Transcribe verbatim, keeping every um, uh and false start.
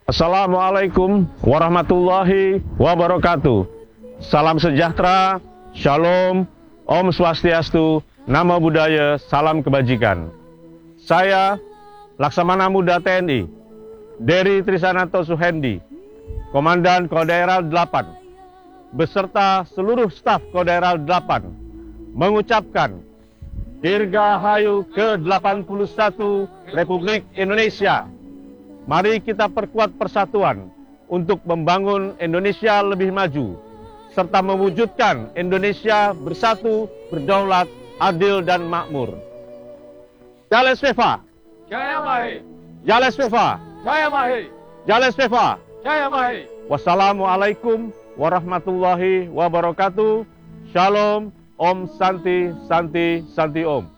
Assalamualaikum warahmatullahi wabarakatuh. Salam sejahtera, shalom, om swastiastu, namo buddhaya, salam kebajikan. Saya Laksamana Muda T N I, Dery Trisananto Suhendi, Komandan Kodaeral delapan, beserta seluruh staf Kodaeral delapan, mengucapkan Dirgahayu ke delapan puluh satu Republik Indonesia. Mari kita perkuat persatuan untuk membangun Indonesia lebih maju, serta mewujudkan Indonesia bersatu, berdaulat, adil, dan makmur. Jales Viva! Jaya Mahe! Jales Viva! Jaya Mahe! Jales Viva! Jaya Mahe! Wassalamualaikum warahmatullahi wabarakatuh. Shalom, Om Santi, Santi, Santi Om.